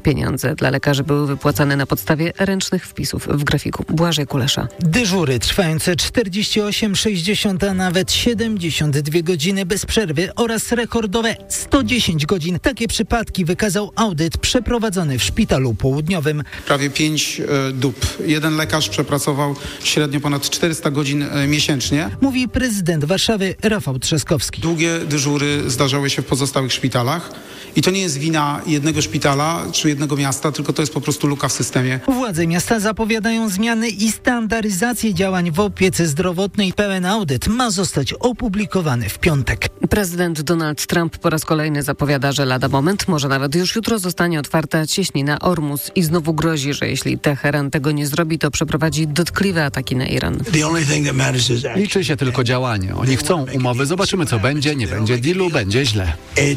Pieniądze dla lekarzy były wypłacane na podstawie ręcznych wpisów w grafiku. Błażej Kulesza. Dyżury trwające 48, 60, a nawet 72 godziny bez przerwy oraz rekordowe 110 godzin. Takie przypadki wykazał audyt przeprowadzony w Szpitalu Południowym. Prawie 5 dób. Jeden lekarz przepracował średnio ponad 400 godzin miesięcznie. Mówi prezydent Warszawy Rafał Trzaskowski. Długie dyżury zdarzały się w pozostałych szpitalach i to nie jest wina jednego szpitala czy jednego miasta, tylko to jest po prostu luka w systemie. Władze miasta zapowiadają zmiany i standaryzację działań w opiece zdrowotnej. Pełen audyt ma zostać opublikowany w piątek. Prezydent Donald Trump po raz kolejny zapowiada, że lada moment, może nawet już jutro zostanie otwarta cieśnina Ormus i znowu grozi, że jeśli Teheran tego nie zrobi, to przeprowadzi dotkliwe ataki na Iran. Liczy się tylko działanie. Oni chcą umowy, zobaczymy co będzie, nie będzie dealu, będzie źle.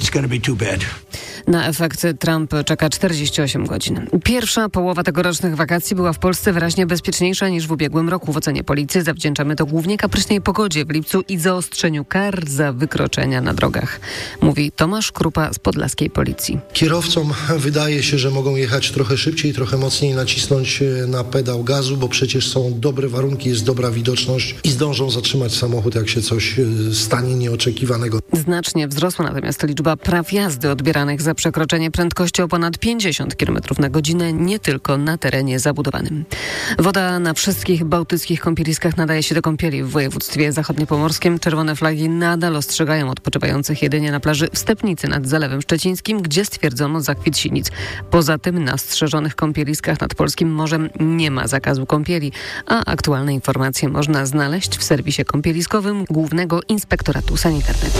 Na efekt Trump czeka 48 godzin. Pierwsza połowa tegorocznych wakacji była w Polsce wyraźnie bezpieczniejsza niż w ubiegłym roku. W ocenie policji zawdzięczamy to głównie kapryśnej pogodzie w lipcu i zaostrzeniu kar za wykroczenia na drogach. Mówi Tomasz Krupa z podlaskiej policji. Kierowcom wydaje się, że mogą jechać trochę szybciej, trochę mocniej nacisnąć na pedał gazu, bo przecież są dobre warunki, jest dobra widoczność i zdążą zatrzymać samochód, jak się coś stanie nieoczekiwanego. Znacznie wzrosła natomiast liczba praw jazdy odbieranych za przekroczenie prędkości o ponad 50 km na godzinę, nie tylko na terenie zabudowanym. Woda na wszystkich bałtyckich kąpieliskach nadaje się do kąpieli. W województwie zachodniopomorskim czerwone flagi nadal ostrzegają odpoczywających jedynie na plaży w Stepnicy nad Zalewem Szczecińskim, gdzie stwierdzono zakwit sinic. Poza tym na strzeżonych kąpieliskach nad polskim morzem nie ma zakazu kąpieli, a aktualne informacje można znaleźć w serwisie kąpieliskowym Głównego Inspektoratu Sanitarnego.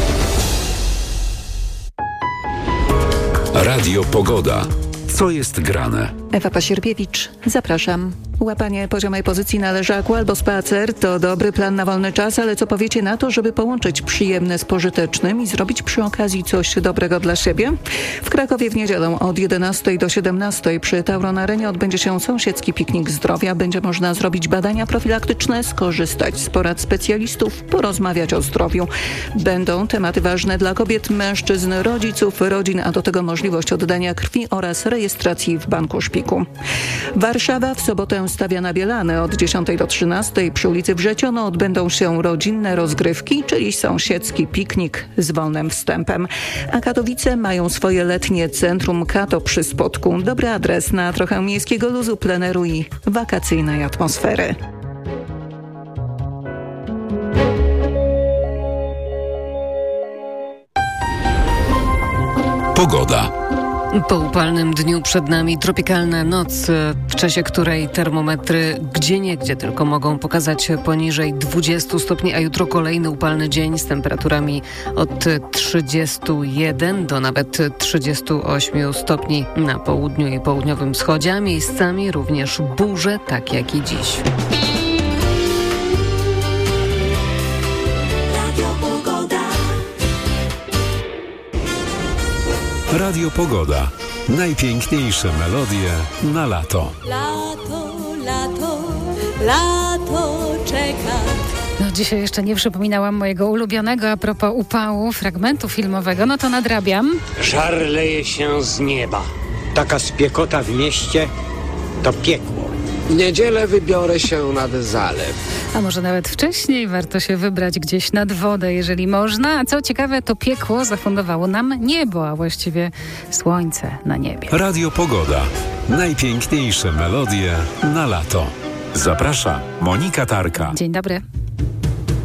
Radio Pogoda. Co jest grane? Ewa Pasierbiewicz, zapraszam. Łapanie poziomej pozycji na leżaku albo spacer to dobry plan na wolny czas, ale co powiecie na to, żeby połączyć przyjemne z pożytecznym i zrobić przy okazji coś dobrego dla siebie? W Krakowie w niedzielę od 11 do 17 przy Tauron Arenie odbędzie się sąsiedzki piknik zdrowia. Będzie można zrobić badania profilaktyczne, skorzystać z porad specjalistów, porozmawiać o zdrowiu. Będą tematy ważne dla kobiet, mężczyzn, rodziców, rodzin, a do tego możliwość oddania krwi oraz rejestracji w Banku Szpiku. Warszawa w sobotę stawia na Bielany od 10 do 13 przy ulicy Wrzeciono odbędą się rodzinne rozgrywki, czyli sąsiedzki piknik z wolnym wstępem. A Katowice mają swoje letnie centrum Kato przy Spodku. Dobry adres na trochę miejskiego luzu, pleneru i wakacyjnej atmosfery. Pogoda. Po upalnym dniu przed nami tropikalna noc, w czasie której termometry gdzieniegdzie tylko mogą pokazać poniżej 20 stopni, a jutro kolejny upalny dzień z temperaturami od 31 do nawet 38 stopni na południu i południowym wschodzie, a miejscami również burze, tak jak i dziś. Radio Pogoda. Najpiękniejsze melodie na lato. Lato, lato, lato czeka. No dzisiaj jeszcze nie przypominałam mojego ulubionego a propos upału fragmentu filmowego, no to nadrabiam. Żar leje się z nieba. Taka spiekota w mieście to piekło. W niedzielę wybiorę się nad zalew. A może nawet wcześniej warto się wybrać gdzieś nad wodę, jeżeli można. A co ciekawe, to piekło zafundowało nam niebo, a właściwie słońce na niebie. Radio Pogoda. Najpiękniejsze melodie na lato. Zaprasza Monika Tarka. Dzień dobry.